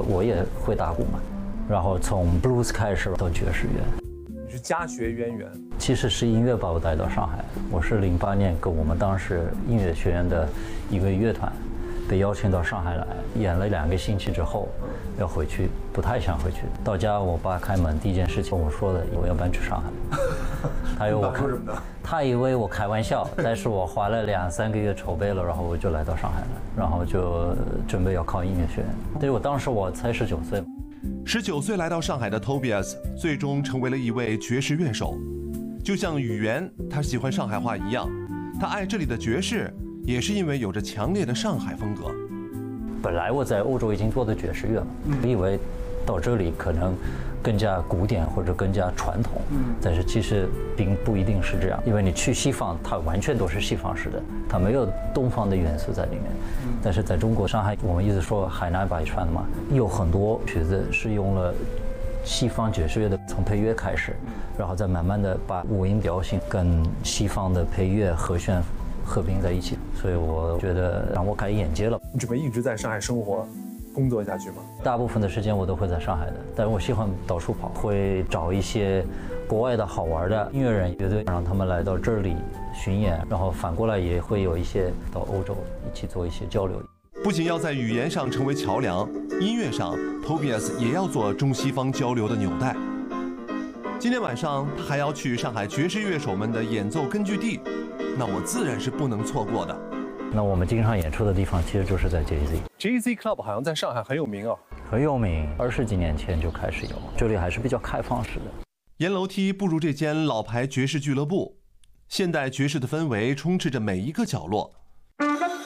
我也会打鼓嘛，然后从 blues 开始到爵士乐。 你是家学渊源？ 其实是音乐把我带到上海。我是08年跟我们当时音乐学院的一个乐团被邀请到上海来，演了2个星期之后要回去，不太想回去。到家我爸开门第一件事情跟我说的，我要搬去上海。他以为我开玩笑，但是我花了2、3个月筹备了，然后我就来到上海了，然后就准备要考音乐学院。对，我当时我才19岁。 19岁来到上海的 Tobias 最终成为了一位爵士乐手，就像语言他喜欢上海话一样，他爱这里的爵士也是因为有着强烈的上海风格。 本来我在欧洲已经做的爵士乐了，以为到这里可能更加古典或者更加传统，但是其实并不一定是这样，因为你去西方，它完全都是西方式的，它没有东方的元素在里面。但是在中国上海，我们一直说海纳百川嘛，有很多曲子是用了西方爵士乐的，从配乐开始，然后再慢慢的把五音调性跟西方的配乐和弦合并在一起，所以我觉得让我开眼界了。 你准备一直在上海生活工作下去吗？ 大部分的时间我都会在上海的，但是我喜欢到处跑，会找一些国外的好玩的音乐人乐队，让他们来到这里巡演，然后反过来也会有一些到欧洲一起做一些交流。 不仅要在语言上成为桥梁，音乐上 Tobias 也要做中西方交流的纽带。今天晚上他还要去上海爵士乐手们的演奏根据地，那我自然是不能错过的。 那我们经常演出的地方其实就是在 JZ Club 好像在上海很有名哦。 很有名，20几年前就开始有，这里还是比较开放式的。 沿楼梯步入这间老牌爵士俱乐部，现代爵士的氛围充斥着每一个角落。